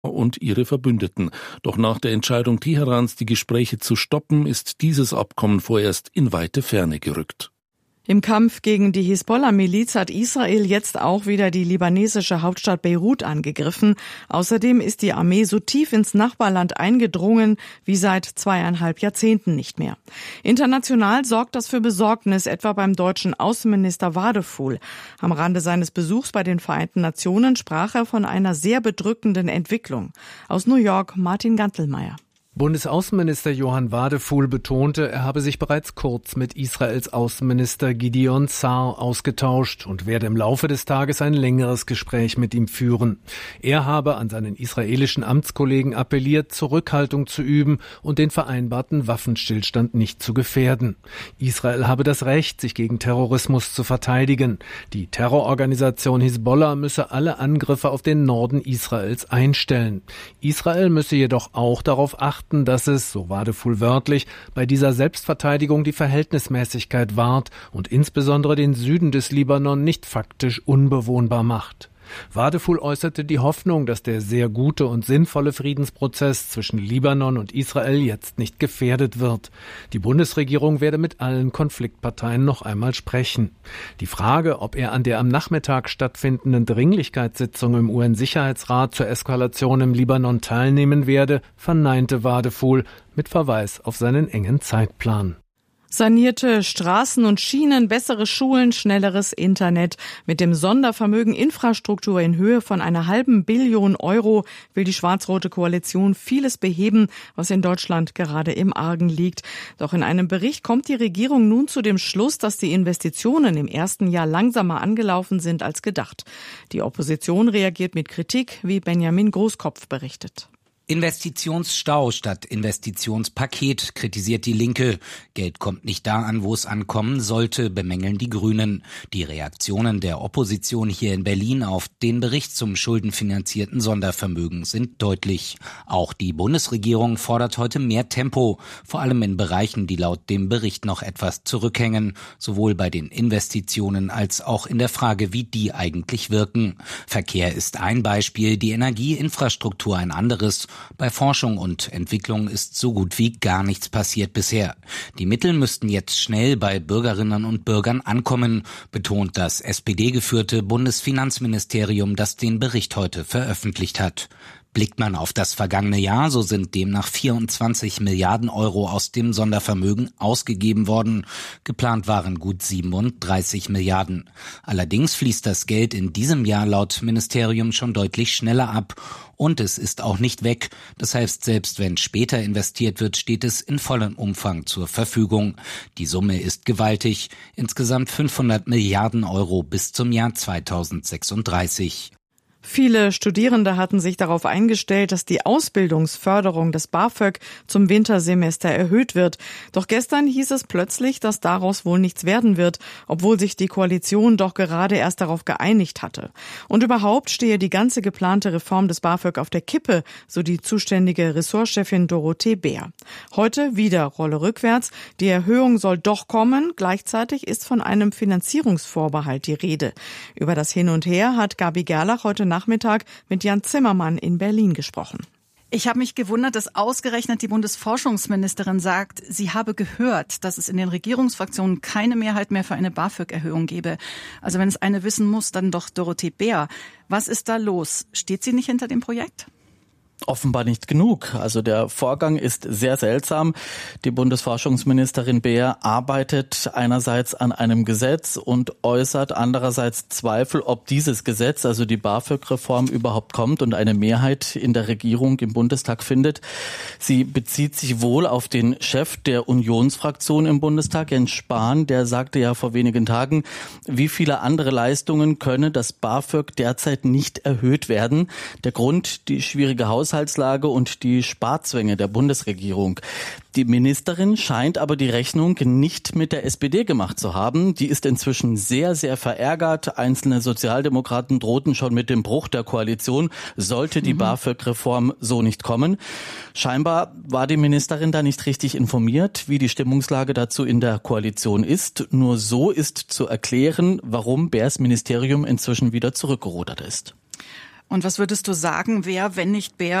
und ihre Verbündeten. Doch nach der Entscheidung Teherans, die Gespräche zu stoppen, ist dieses Abkommen vorerst in weite Ferne gerückt. Im Kampf gegen die Hisbollah-Miliz hat Israel jetzt auch wieder die libanesische Hauptstadt Beirut angegriffen. Außerdem ist die Armee so tief ins Nachbarland eingedrungen wie seit 2,5 Jahrzehnten nicht mehr. International sorgt das für Besorgnis, etwa beim deutschen Außenminister Wadefuhl. Am Rande seines Besuchs bei den Vereinten Nationen sprach er von einer sehr bedrückenden Entwicklung. Aus New York Martin Gantelmeier. Bundesaußenminister Johann Wadefuhl betonte, er habe sich bereits kurz mit Israels Außenminister Gideon Sa'ar ausgetauscht und werde im Laufe des Tages ein längeres Gespräch mit ihm führen. Er habe an seinen israelischen Amtskollegen appelliert, Zurückhaltung zu üben und den vereinbarten Waffenstillstand nicht zu gefährden. Israel habe das Recht, sich gegen Terrorismus zu verteidigen. Die Terrororganisation Hisbollah müsse alle Angriffe auf den Norden Israels einstellen. Israel müsse jedoch auch darauf achten, dass es, so Wadefuhl wörtlich, bei dieser Selbstverteidigung die Verhältnismäßigkeit wahrt und insbesondere den Süden des Libanon nicht faktisch unbewohnbar macht. Wadefuhl äußerte die Hoffnung, dass der sehr gute und sinnvolle Friedensprozess zwischen Libanon und Israel jetzt nicht gefährdet wird. Die Bundesregierung werde mit allen Konfliktparteien noch einmal sprechen. Die Frage, ob er an der am Nachmittag stattfindenden Dringlichkeitssitzung im UN-Sicherheitsrat zur Eskalation im Libanon teilnehmen werde, verneinte Wadefuhl mit Verweis auf seinen engen Zeitplan. Sanierte Straßen und Schienen, bessere Schulen, schnelleres Internet. Mit dem Sondervermögen Infrastruktur in Höhe von 1,5 Billion Euro will die schwarz-rote Koalition vieles beheben, was in Deutschland gerade im Argen liegt. Doch in einem Bericht kommt die Regierung nun zu dem Schluss, dass die Investitionen im ersten Jahr langsamer angelaufen sind als gedacht. Die Opposition reagiert mit Kritik, wie Benjamin Großkopf berichtet. Investitionsstau statt Investitionspaket, kritisiert die Linke. Geld kommt nicht da an, wo es ankommen sollte, bemängeln die Grünen. Die Reaktionen der Opposition hier in Berlin auf den Bericht zum schuldenfinanzierten Sondervermögen sind deutlich. Auch die Bundesregierung fordert heute mehr Tempo, vor allem in Bereichen, die laut dem Bericht noch etwas zurückhängen, sowohl bei den Investitionen als auch in der Frage, wie die eigentlich wirken. Verkehr ist ein Beispiel, die Energieinfrastruktur ein anderes. Bei Forschung und Entwicklung ist so gut wie gar nichts passiert bisher. Die Mittel müssten jetzt schnell bei Bürgerinnen und Bürgern ankommen, betont das SPD-geführte Bundesfinanzministerium, das den Bericht heute veröffentlicht hat. Blickt man auf das vergangene Jahr, so sind demnach 24 Milliarden Euro aus dem Sondervermögen ausgegeben worden. Geplant waren gut 37 Milliarden. Allerdings fließt das Geld in diesem Jahr laut Ministerium schon deutlich schneller ab. Und es ist auch nicht weg. Das heißt, selbst wenn später investiert wird, steht es in vollem Umfang zur Verfügung. Die Summe ist gewaltig. Insgesamt 500 Milliarden Euro bis zum Jahr 2036. Viele Studierende hatten sich darauf eingestellt, dass die Ausbildungsförderung des BAföG zum Wintersemester erhöht wird. Doch gestern hieß es plötzlich, dass daraus wohl nichts werden wird, obwohl sich die Koalition doch gerade erst darauf geeinigt hatte. Und überhaupt stehe die ganze geplante Reform des BAföG auf der Kippe, so die zuständige Ressortchefin Dorothee Bär. Heute wieder Rolle rückwärts. Die Erhöhung soll doch kommen. Gleichzeitig ist von einem Finanzierungsvorbehalt die Rede. Über das Hin und Her hat Gabi Gerlach heute Nachmittag mit Jan Zimmermann in Berlin gesprochen. Ich habe mich gewundert, dass ausgerechnet die Bundesforschungsministerin sagt, sie habe gehört, dass es in den Regierungsfraktionen keine Mehrheit mehr für eine BAföG-Erhöhung gebe. Also wenn es eine wissen muss, dann doch Dorothee Bär. Was ist da los? Steht sie nicht hinter dem Projekt? Offenbar nicht genug. Also der Vorgang ist sehr seltsam. Die Bundesforschungsministerin Bär arbeitet einerseits an einem Gesetz und äußert andererseits Zweifel, ob dieses Gesetz, also die BAföG-Reform, überhaupt kommt und eine Mehrheit in der Regierung im Bundestag findet. Sie bezieht sich wohl auf den Chef der Unionsfraktion im Bundestag, Jens Spahn. Der sagte ja vor wenigen Tagen, wie viele andere Leistungen könne das BAföG derzeit nicht erhöht werden. Der Grund, die schwierige Haushaltslage und die Sparzwänge der Bundesregierung. Die Ministerin scheint aber die Rechnung nicht mit der SPD gemacht zu haben. Die ist inzwischen sehr, sehr verärgert. Einzelne Sozialdemokraten drohten schon mit dem Bruch der Koalition, sollte die BAföG-Reform so nicht kommen. Scheinbar war die Ministerin da nicht richtig informiert, wie die Stimmungslage dazu in der Koalition ist. Nur so ist zu erklären, warum Bärs Ministerium inzwischen wieder zurückgerudert ist. Und was würdest du sagen, wer, wenn nicht Bär,